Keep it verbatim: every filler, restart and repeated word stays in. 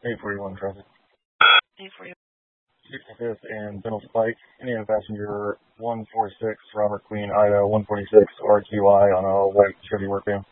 eight forty-one traffic. eight forty-one. sixty-fifth and Middle Spike. Indiana passenger one forty-six, Robert Queen, Ida one forty-six, R Q I on a white Chevy work van.